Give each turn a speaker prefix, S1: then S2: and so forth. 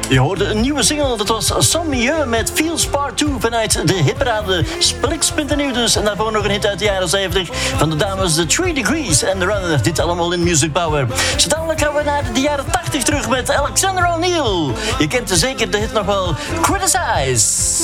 S1: Je hoorde een nieuwe single, dat was Some Year met Feels Part 2 vanuit de hitparade Spliksplinternieuw dus. En daarvoor nog een hit uit de jaren 70 van de dames The 3 Degrees en The Runner. Dit allemaal in Music Power. Zo dadelijk gaan we naar de jaren 80 terug met Alexander O'Neal. Je kent zeker de hit nog wel, Criticize.